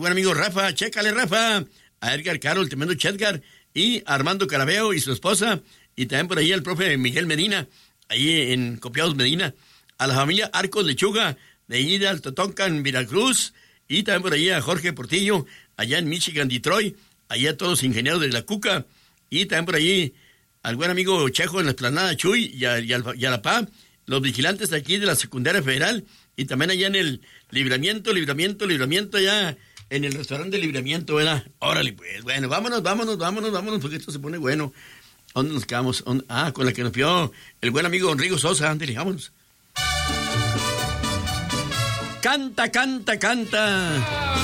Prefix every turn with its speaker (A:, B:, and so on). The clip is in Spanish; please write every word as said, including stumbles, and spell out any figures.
A: buen amigo Rafa, chécale Rafa, a Edgar Caro, el tremendo Chedgar, y Armando Carabeo y su esposa, y también por ahí el profe Miguel Medina, ahí en Copiados Medina, a la familia Arcos Lechuga, de Ida, al Totoncan, Veracruz, y también por ahí a Jorge Portillo, allá en Michigan, Detroit, allá a todos los ingenieros de la Cuca, y también por ahí al buen amigo Chejo en la Esplanada Chuy, y a, y a, y a la P A, los vigilantes aquí de la Secundaria Federal, y también allá en el Libramiento, Libramiento, Libramiento, allá en el restaurante Libramiento, ¿verdad? Órale, pues, bueno, vámonos, vámonos, vámonos, vámonos, porque esto se pone bueno. ¿Dónde nos quedamos? ¿Dónde? Ah, con la que nos pidió el buen amigo Enrico Sosa, ándale, vámonos. Canta, canta, canta.